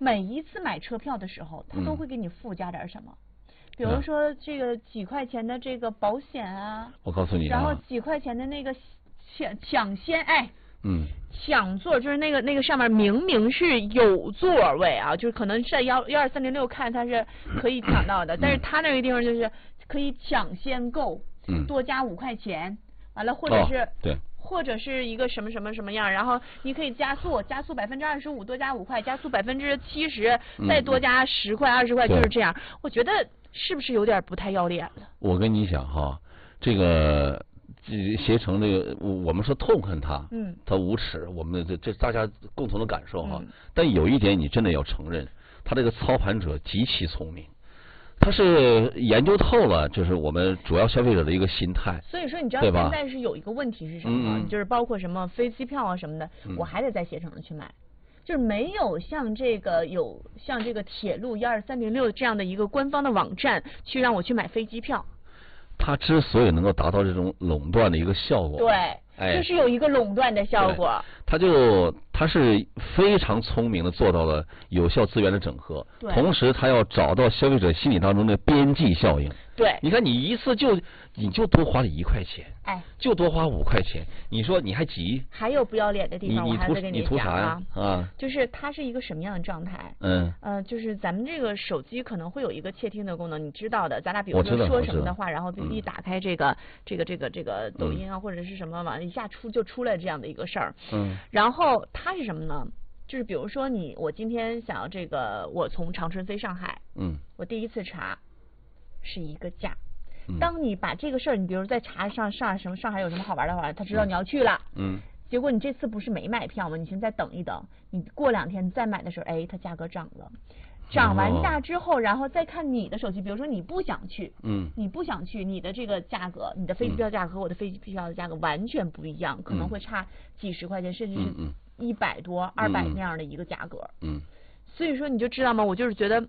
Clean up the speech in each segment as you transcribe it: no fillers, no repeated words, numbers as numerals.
每一次买车票的时候，他都会给你附加点什么。比如说这个几块钱的这个保险啊， 我告诉你然后几块钱的那个抢先，哎，抢座，就是那个上面明明是有座位啊，就是可能在12306看它是可以抢到的，但是他那个地方就是可以抢先购，多加5块钱，完了或者是对。 或者是一个什么样，然后你可以加速25%，多加5块，加速70%，再多加10块20块，就是这样。我觉得是不是有点不太要脸了？ 我跟你讲哈，这个携程这个，我们说痛恨他，他无耻，我们这大家共同的感受哈。但有一点你真的要承认，他这个操盘者极其聪明。他是研究透了，就是我们主要消费者的一个心态。 所以说，你知道现在是有一个问题是什么吗？就是包括什么飞机票啊什么的，我还得在携程上去买，就是没有像这个铁路12306这样的一个官方的网站去让我去买飞机票。 它之所以能够达到这种垄断的一个效果， 对，就是有一个垄断的效果。 它是非常聪明的做到了有效资源的整合，同时它要找到消费者心理当中的边际效应。 对， 你看你一次你就多花了1块钱，就多花5块钱，你说你还急？ 还有不要脸的地方，我还得跟你图啥呀？ 就是它是一个什么样的状态？就是咱们这个手机可能会有一个窃听的功能，你知道的。咱俩比如说什么的话，然后一打开这个抖音啊，或者是什么往一下就出来这样的一个事儿。然后它是什么呢？就是比如说我今天想要我从长春飞上海，我第一次查是一个价。当你把这个事儿，你比如在查上海有什么好玩的话，他知道你要去了，结果你这次不是没买票吗？你现在等一等，你过2天再买的时候，它价格涨了，涨完价之后，然后再看你的手机，比如说你不想去，你的这个价格，你的飞机票价格和我的飞机票的价格完全不一样，可能会差几十块钱，甚至是100多、200那样的一个价格。所以说你就知道吗？我就是觉得。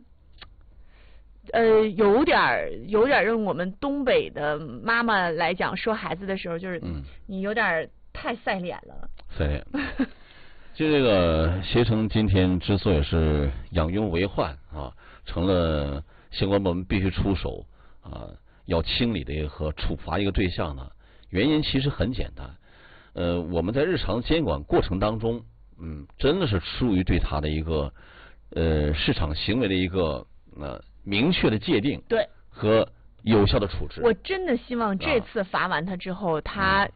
有点让我们东北的妈妈来讲说孩子的时候，就是你有点太赛脸了。 赛脸。就这个携程今天之所以是养拥为患成了相关部门必须出手要清理的和处罚一个对象呢，原因其实很简单。我们在日常监管过程当中，真的是出于对他的一个市场行为的一个明确的界定， 对， 和有效的处置。 我真的希望这次罚完他之后，他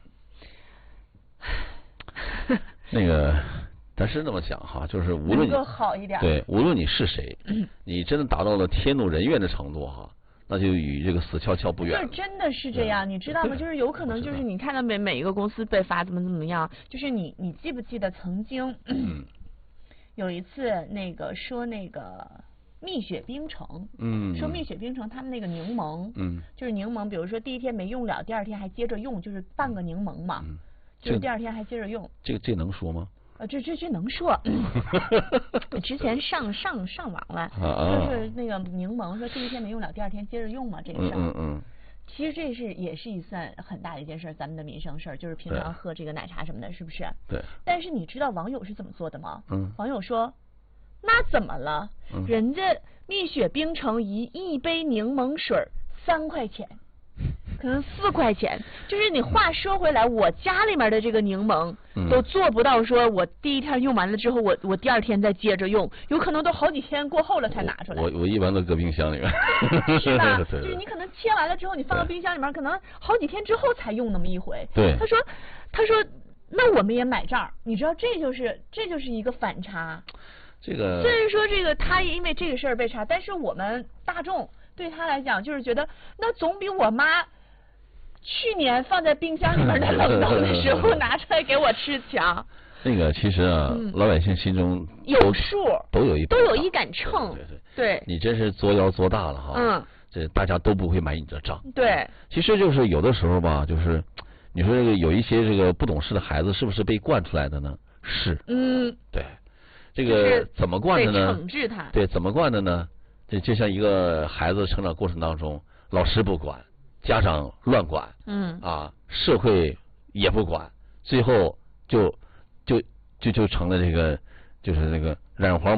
但是那么讲哈，就是无论你好一点， 对，无论你是谁，你真的达到了天怒人怨的程度那就与这个死翘翘不远。 就是真的是这样，你知道吗？就是有可能就是你看到每一个公司被罚怎么样，就是你记不记得曾经有一次说蜜雪冰城，说蜜雪冰城他们那个柠檬，就是柠檬，比如说第一天没用了，第二天还接着用，就是半个柠檬嘛，就是第二天还接着用。 这能说吗？ 这能说。之前上网了，就是那个柠檬说第一天没用了，第二天接着用嘛，这个事儿。其实这也是一算很大的一件事，咱们的民生事儿，就是平常喝这个奶茶什么的，是不是？ 对。 但是你知道网友是怎么做的吗？网友说。那怎么了？人家蜜雪冰城一杯柠檬水3块钱，可能4块钱。就是你话说回来，我家里面的这个柠檬都做不到，说我第一天用完了之后，我第二天再接着用，有可能都好几天过后了才拿出来。 我一般都搁冰箱里面。 是吧？就是你可能切完了之后，你放到冰箱里面，可能好几天之后才用那么一回。 对。 他说，那我们也买这儿，你知道这就是一个反差。 这个虽然说他因为这个事儿被查，但是我们大众对他来讲就是觉得那总比我妈去年放在冰箱里面的冷冻的时候拿出来给我吃强。 其实老百姓心中有数， 都有一杆秤。对， 你真是作妖作大了这大家都不会买你的账。 对， 其实就是有的时候吧，就是你说有一些不懂事的孩子，是不是被惯出来的呢？是。对。这个怎么惯的呢？ 惩治他。 对，怎么惯的呢？就像一个孩子成长过程当中，老师不管，家长乱管，社会也不管，最后就成了就是那个染黄毛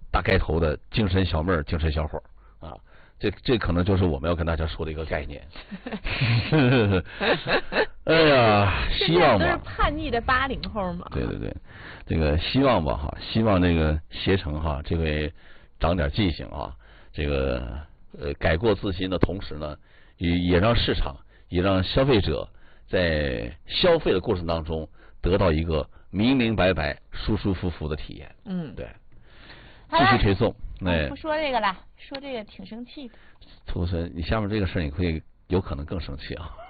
大盖头的精神小妹儿、精神小伙啊，这可能就是我们要跟大家说的一个概念。哎呀，希望吧。 都是叛逆的80后嘛。 对，这个希望吧哈，希望这个携程哈，这回长点记性啊，这个改过自新的同时呢，也让市场，也让消费者在消费的过程当中得到一个明明白白、舒舒服服的体验。对。继续推送。 不说这个了，说这个挺生气的。 兔神，你下面这个事儿你会有可能更生气啊。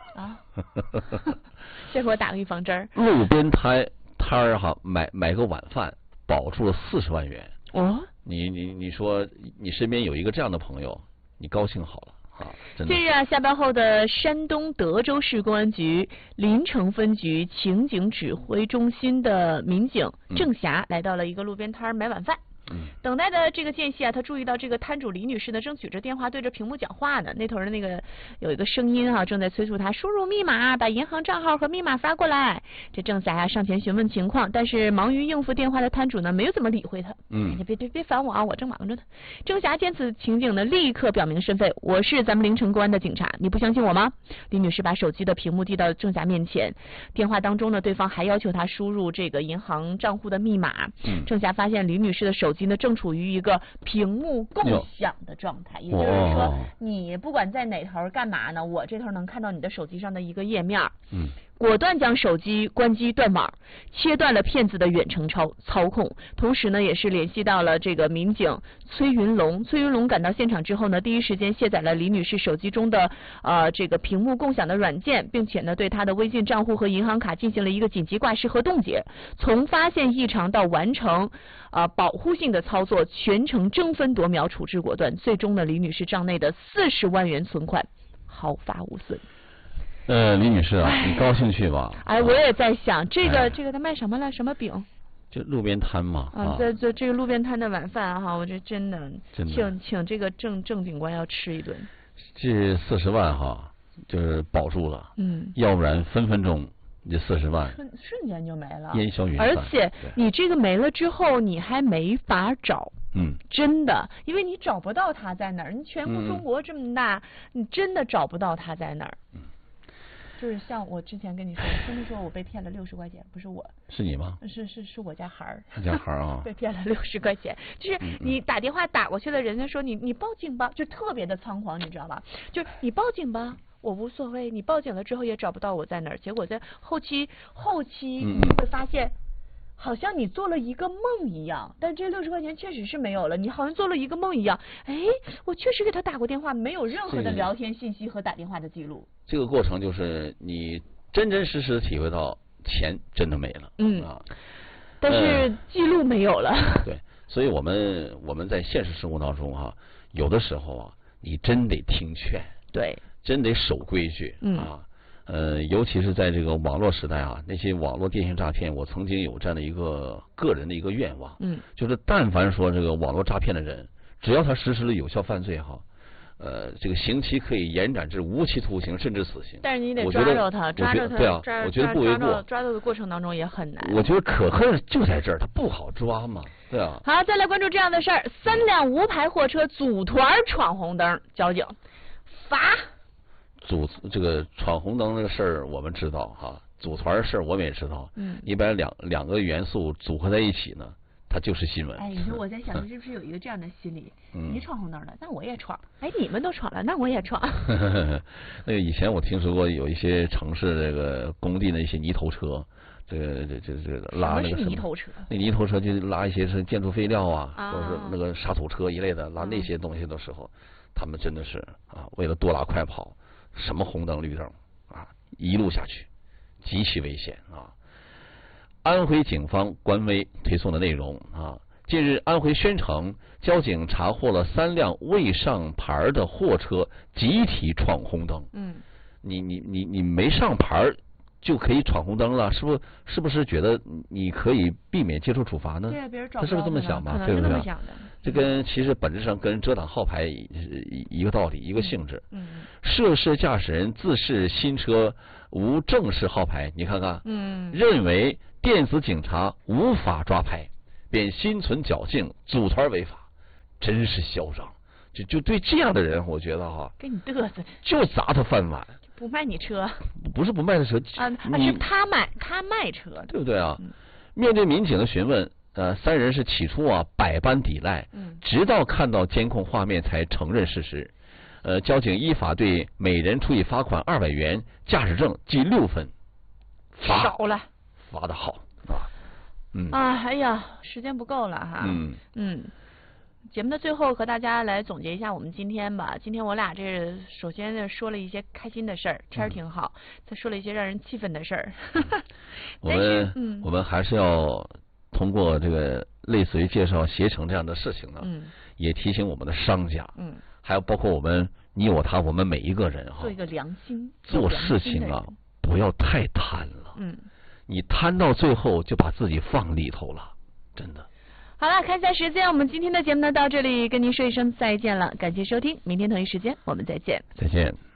这会儿打个预防针。 路边摊儿哈，买个晚饭保住了40万元。你说你身边有一个这样的朋友，你高兴好了。 近日下班后的山东德州市公安局临城分局情景指挥中心的民警郑霞来到了一个路边摊买晚饭。等待的这个间隙他注意到这个摊主李女士呢正举着电话对着屏幕讲话呢，那头的那个有一个声音正在催促她输入密码，把银行账号和密码发过来。这郑霞上前询问情况，但是忙于应付电话的摊主呢没有怎么理会他。别烦我啊，我正忙着呢。郑霞见此情景呢，立刻表明身份，我是咱们临城公安的警察，你不相信我吗？李女士把手机的屏幕递到郑霞面前，电话当中呢，对方还要求她输入这个银行账户的密码。郑霞发现李女士的手机呢正处于一个屏幕共享的状态，也就是说你不管在哪头干嘛呢，我这头能看到你的手机上的一个页面。果断将手机关机断网，切断了骗子的远程操控，同时呢也是联系到了这个民警崔云龙。崔云龙赶到现场之后呢，第一时间卸载了李女士手机中的这个屏幕共享的软件，并且呢对她的微信账户和银行卡进行了一个紧急挂失和冻结。从发现异常到完成保护性的操作，全程争分夺秒，处置果断，最终呢李女士账内的40万元存款毫发无损。 李女士啊，你高兴去吧。 我也在想，这个他卖什么了？什么饼？ 就路边摊嘛。 在这个路边摊的晚饭哈，我这真的请这个郑警官要吃一顿。 这40万哈，就是保住了。要不然分分钟这40万瞬间就没了， 烟消云散。 而且你这个没了之后，你还没法找。真的，因为你找不到他在哪儿。你全国中国这么大，你真的找不到他在哪儿。就是像我之前跟你说，听说我被骗了60块钱，不是我， 是你吗？ 是我家孩儿， 你家孩儿啊， 被骗了60块钱。就是你打电话打过去了，人家说你报警吧，就特别的仓皇，你知道吧？就是你报警吧，我无所谓，你报警了之后也找不到我在哪儿。结果在后期你会发现，好像你做了一个梦一样，但这60块钱确实是没有了，你好像做了一个梦一样。我确实给他打过电话，没有任何的聊天信息和打电话的记录。 这个过程就是你真真实实的体会到钱真的没了。 但是记录没有了。 对，所以我们在现实生活当中有的时候你真得听劝， 对， 真得守规矩尤其是在这个网络时代那些网络电信诈骗，我曾经有这样的一个个人的一个愿望，就是但凡说这个网络诈骗的人，只要他实施了有效犯罪这个刑期可以延展至无期徒刑甚至死刑。 但是你得抓着他， 对我觉得不为过。 抓到的过程当中也很难。 我觉得可恨就在这儿，他不好抓嘛，对啊。 好，再来关注这样的事儿：3辆无牌货车组团闯红灯，交警罚。 这个闯红灯这个事儿我们知道组团的事儿我们也知道。一般两个元素组合在一起呢，它就是新闻。 你说我在想，是不是有一个这样的心理？你闯红灯了，那我也闯。你们都闯了，那我也闯。 那个以前我听说过有一些城市这个工地的一些泥头车，这拉那个什么泥头车？ 那泥头车就拉一些是建筑废料或者是那个沙土车一类的，拉那些东西的时候，他们真的是为了多拉快跑，什么红灯绿灯一路下去，极其危险安徽警方官微推送的内容近日安徽宣城交警查获了3辆未上牌的货车集体闯红灯。你没上牌就可以闯红灯了，是不是觉得你可以避免接受处罚呢？ 对，别人找他是不是这么想吧？ 对不对？这跟其实本质上跟遮挡号牌一个道理，一个性质。涉事驾驶人自视新车无正式号牌，你看看，认为电子警察无法抓牌，便心存侥幸组团违法。 真是嚣张。就对这样的人，我觉得哈， 给你嘚瑟， 就砸他饭碗。 不卖你车？ 不是不卖的车是他卖车， 对不对啊？面对民警的询问，三人是起初百般抵赖，直到看到监控画面才承认事实。交警依法对每人处以罚款200元，驾驶证记6分。 少了， 罚的好哎呀，时间不够了哈。节目的最后和大家来总结一下我们今天吧。今天我俩首先说了一些开心的事儿，天儿挺好，再说了一些让人气愤的事儿。 我们还是要通过这个类似于介绍携程这样的事情呢，也提醒我们的商家，还有包括我们你我他，我们每一个人做一个良心， 做事情不要太贪了。你贪到最后就把自己放里头了，真的。 好了，看一下时间，我们今天的节目呢到这里跟您说一声再见了，感谢收听，明天同一时间我们再见。 再见。